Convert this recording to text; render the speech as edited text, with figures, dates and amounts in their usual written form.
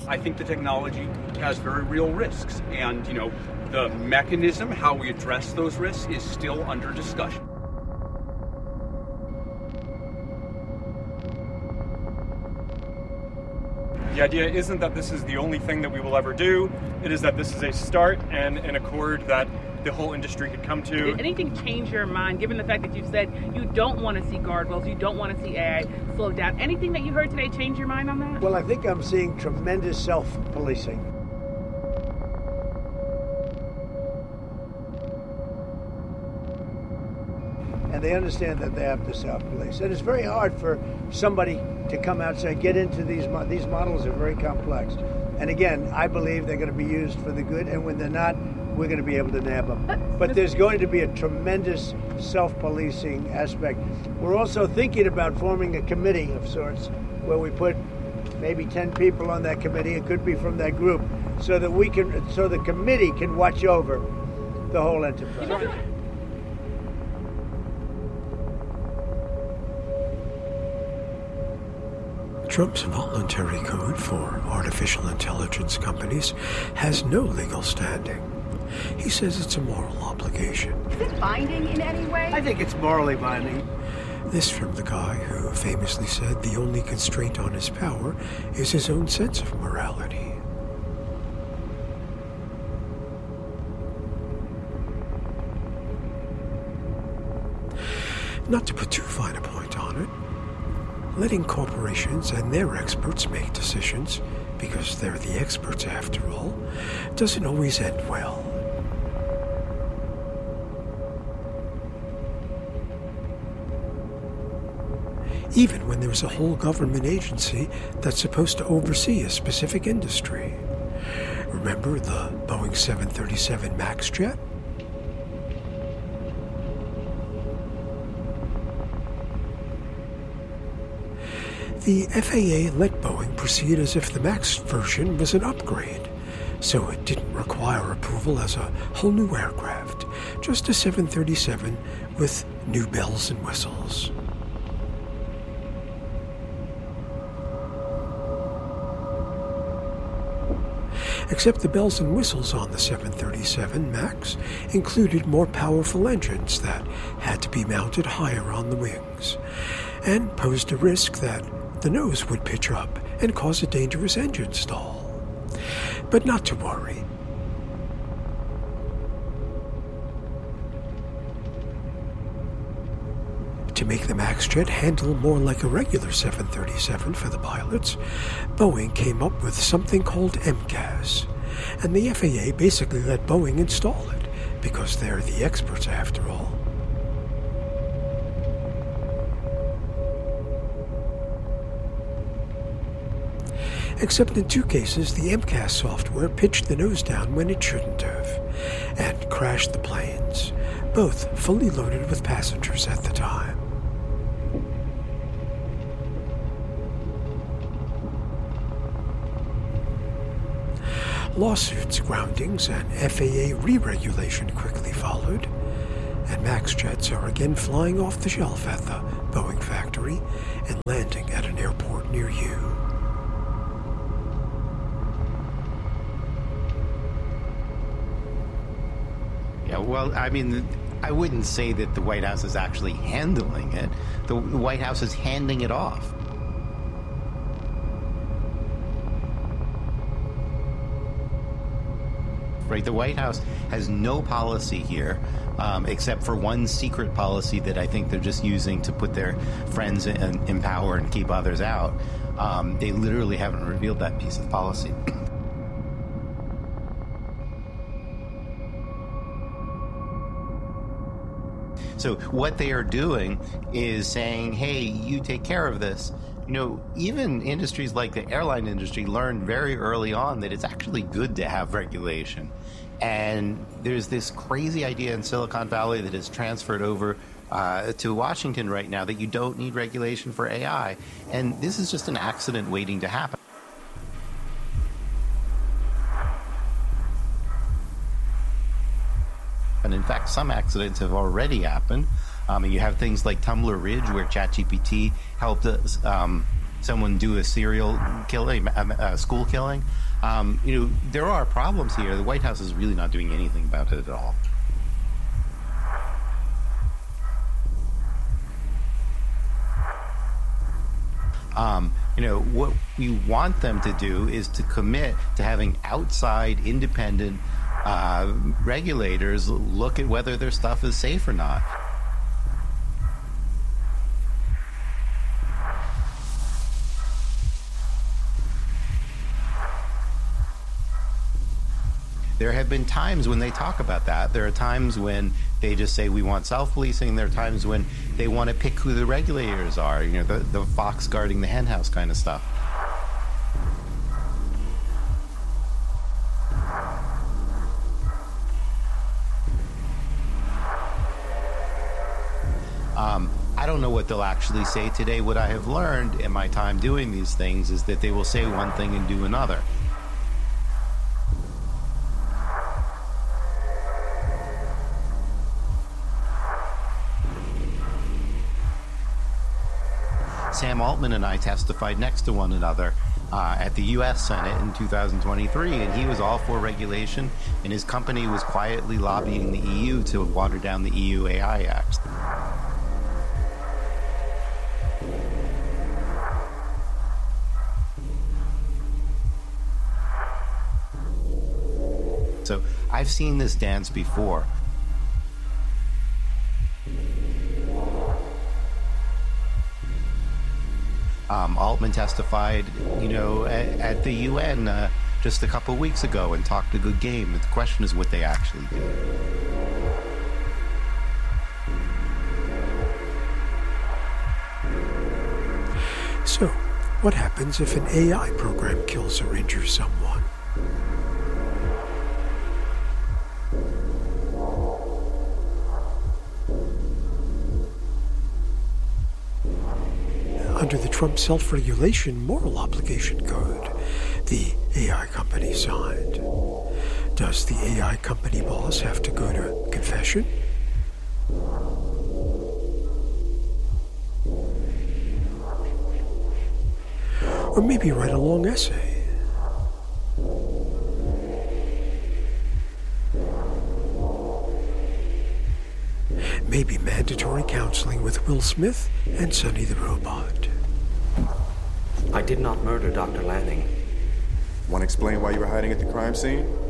I think the technology has very real risks, and the mechanism, how we address those risks, is still under discussion. The idea isn't that this is the only thing that we will ever do. It is that this is a start and an accord that the whole industry could come to. Did anything change your mind, given the fact that you've said you don't want to see guardrails, you don't want to see AI slow down? Anything that you heard today change your mind on that? Well, I think I'm seeing tremendous self-policing. And they understand that they have to self-police. And it's very hard for somebody to come out and say, get into these models are very complex. And again, I believe they're going to be used for the good, and when they're not, we're going to be able to nab them. But there's going to be a tremendous self-policing aspect. We're also thinking about forming a committee of sorts where we put maybe 10 people on that committee. It could be from that group, so that the committee can watch over the whole enterprise. Trump's voluntary code for artificial intelligence companies has no legal standing. He says it's a moral obligation. Is it binding in any way? I think it's morally binding. This from the guy who famously said the only constraint on his power is his own sense of morality. Not to put too fine a point on it, letting corporations and their experts make decisions, because they're the experts after all, doesn't always end well. Even when there's a whole government agency that's supposed to oversee a specific industry. Remember the Boeing 737 MAX jet? The FAA let Boeing proceed as if the MAX version was an upgrade, so it didn't require approval as a whole new aircraft, just a 737 with new bells and whistles. Except the bells and whistles on the 737 MAX included more powerful engines that had to be mounted higher on the wings, and posed a risk that the nose would pitch up and cause a dangerous engine stall. But not to worry. To make the MAX jet handle more like a regular 737 for the pilots, Boeing came up with something called MCAS, and the FAA basically let Boeing install it, because they're the experts after all. Except in two cases, the MCAS software pitched the nose down when it shouldn't have, and crashed the planes, both fully loaded with passengers at the time. Lawsuits, groundings, and FAA re-regulation quickly followed, and MAX jets are again flying off the shelf at the Boeing factory and landing at an airport near you. Yeah, well, I mean, I wouldn't say that the White House is actually handling it. The White House is handing it off. Right, the White House has no policy here, except for one secret policy that I think they're just using to put their friends in power and keep others out. They literally haven't revealed that piece of policy. So what they are doing is saying, hey, you take care of this. You know, even industries like the airline industry learned very early on that it's actually good to have regulation. And there's this crazy idea in Silicon Valley that is transferred over to Washington right now that you don't need regulation for AI. And this is just an accident waiting to happen. And in fact, some accidents have already happened. You have things like Tumbler Ridge, where ChatGPT helped us someone do a serial killing, a school killing. There are problems here. The White House is really not doing anything about it at all. What we want them to do is to commit to having outside independent regulators look at whether their stuff is safe or not. There have been times when they talk about that. There are times when they just say we want self-policing. There are times when they want to pick who the regulators are, the fox guarding the henhouse kind of stuff. I don't know what they'll actually say today. What I have learned in my time doing these things is that they will say one thing and do another. Sam Altman and I testified next to one another at the U.S. Senate in 2023, and he was all for regulation, and his company was quietly lobbying the EU to water down the EU AI Act. So I've seen this dance before. Altman testified, at the UN just a couple of weeks ago and talked a good game. The question is what they actually do. So, what happens if an AI program kills or injures someone? Under the Trump Self-Regulation Moral Obligation Code the AI company signed, does the AI company boss have to go to confession? Or maybe write a long essay? Maybe mandatory counseling with Will Smith and Sonny the Robot. I did not murder Dr. Lanning. Want to explain why you were hiding at the crime scene?